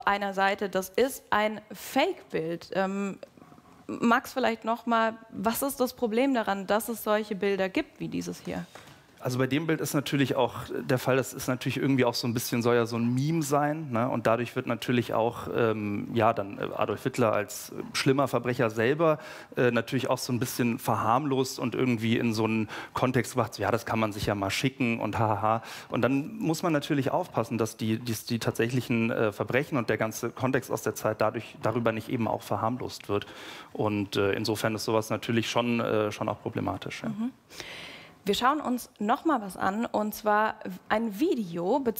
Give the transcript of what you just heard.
einer Seite, das ist ein Fake-Bild. Max, vielleicht noch mal, was ist das Problem daran, dass es solche Bilder gibt wie dieses hier? Also bei dem Bild ist natürlich auch der Fall, das ist natürlich irgendwie auch so ein bisschen, soll ja so ein Meme sein, ne? Und dadurch wird natürlich auch ja, dann Adolf Hitler als schlimmer Verbrecher selber natürlich auch so ein bisschen verharmlost und irgendwie in so einen Kontext gebracht, so, ja, das kann man sich ja mal schicken und haha. Und dann muss man natürlich aufpassen, dass die tatsächlichen Verbrechen und der ganze Kontext aus der Zeit darüber nicht eben auch verharmlost wird. Und insofern ist sowas natürlich schon auch problematisch. Ja. Wir schauen uns noch mal was an, und zwar ein Video